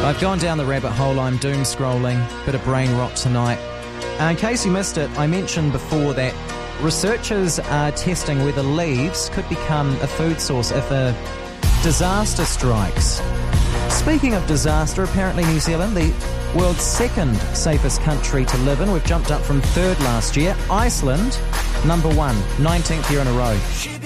I've gone down the rabbit hole, I'm doom scrolling, bit of brain rot tonight. In case you missed it, I mentioned before that researchers are testing whether leaves could become a food source if a disaster strikes. Speaking of disaster, apparently New Zealand, the world's second safest country to live in. We've jumped up from third last year. Iceland, number one, 19th year in a row.